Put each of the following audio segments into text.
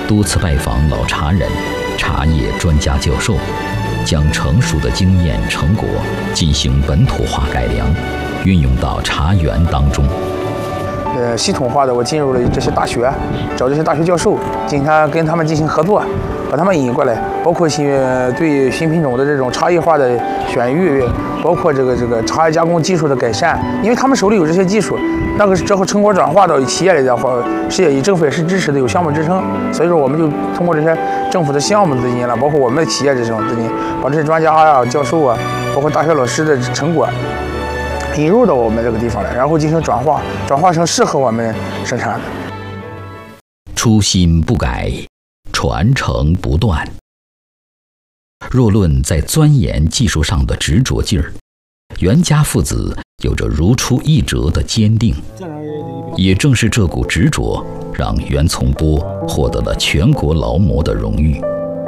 多次拜访老茶人、茶叶专家教授，将成熟的经验成果进行本土化改良，运用到茶园当中。 系统化的我进入了这些大学，找这些大学教授，跟他们进行合作，把他们引过来，包括对新品种的这种差异化的选育，包括这个茶叶加工技术的改善，因为他们手里有这些技术，那个之后成果转化到企业里的话，政府也是支持的，有项目支撑，所以说我们就通过这些政府的项目资金了，包括我们的企业这种资金，把这些专家啊、教授啊，包括大学老师的成果引入到我们这个地方来，然后进行转化成适合我们生产的。 初心不改，传承不断。若论在钻研技术上的执着劲儿，袁家父子有着如出一辙的坚定。也正是这股执着，让袁从波获得了全国劳模的荣誉。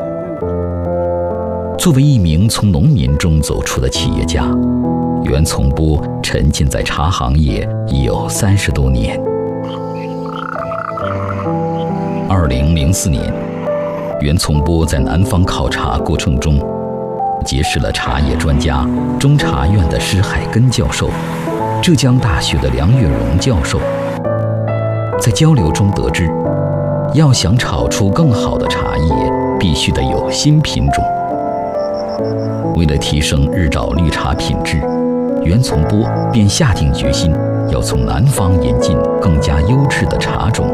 作为一名从农民中走出的企业家，袁从波沉浸在茶行业已有30多年。2004年，袁从波在南方考察过程中，结识了茶叶专家、中茶院的施海根教授、浙江大学的梁月荣教授。在交流中得知，要想炒出更好的茶叶，必须得有新品种。为了提升日照绿茶品质，袁从波便下定决心要从南方引进更加优质的茶种。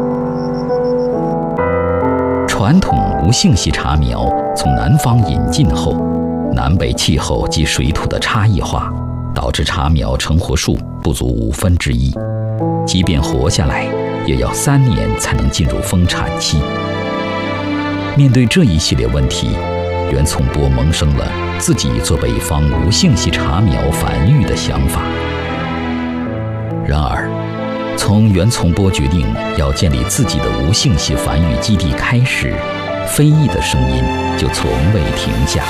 传统无性系茶苗从南方引进后，南北气候及水土的差异化，导致茶苗成活数不足1/5，即便活下来，也要3年才能进入丰产期。面对这一系列问题，袁从波萌生了自己做北方无性系茶苗繁育的想法。然而，从袁从波决定要建立自己的无性系繁育基地开始，非议的声音就从未停下。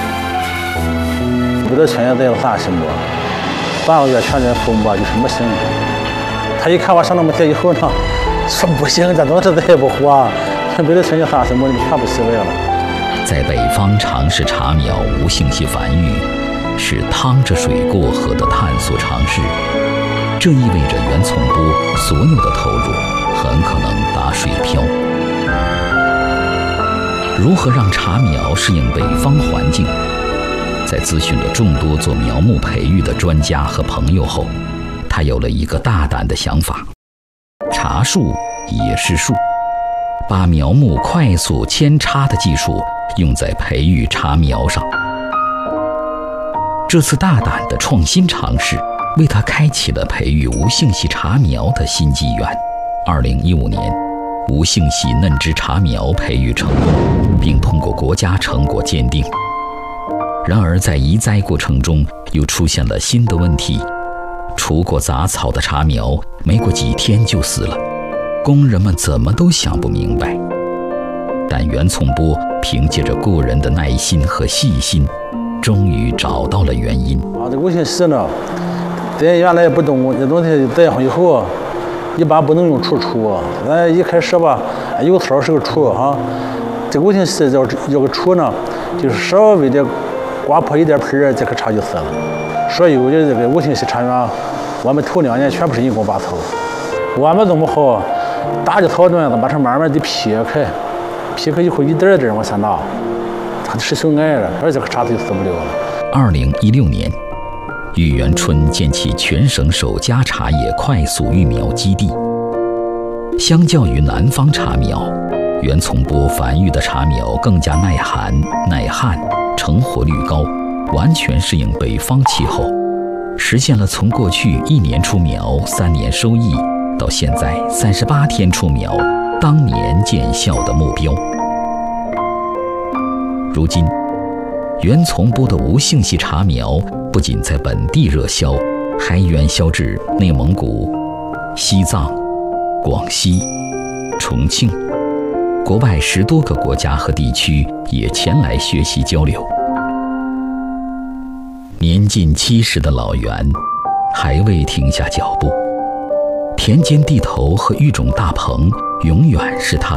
不知道全家带了啥行不？半个月全人父母就什么行？他一看我上那么些以后呢，说不行，这东西再也不活，不知道全家啥什么，全部洗完了。 在北方尝试茶苗无性系繁育，是趟着水过河的探索尝试。这意味着袁从波所有的投入很可能打水漂。如何让茶苗适应北方环境？在咨询了众多做苗木培育的专家和朋友后，他有了一个大胆的想法：茶树也是树，把苗木快速扦插的技术用在培育茶苗上。这次大胆的创新尝试，为他开启了培育无性系茶苗的新纪元。2015年，无性系嫩枝茶苗培育成功，并通过国家成果鉴定。然而，在移栽过程中又出现了新的问题，除过杂草的茶苗没过几天就死了，工人们怎么都想不明白。但袁从波凭借着过人的耐心和细心，终于找到了原因。 这无性系呢，咱原来不懂，这东西栽上以后，一般不能用除除。咱一开始吧，有草是个除哈，这个无性系要个除呢，就是稍微的刮破一点盆儿，这棵茶就死了。所有的这个无性系茶园，我们头2年全部是人工拔草。我们怎么好，打的草段子把它慢慢的劈开以后一点点往下拿，它是小矮了，而这个茶就死不了了。 2016年，玉园春建起全省首家茶叶快速育苗基地。相较于南方茶苗，袁从波繁育的茶苗更加耐寒、耐旱，成活率高，完全适应北方气候，实现了从过去1年出苗3年收益，到现在38天出苗，当年见效的目标。如今，袁从波的无性系茶苗不仅在本地热销，还远销至内蒙古、西藏、广西、重庆，国外10多个国家和地区也前来学习交流。年近70的老袁还未停下脚步，田间地头和育种大棚永远是他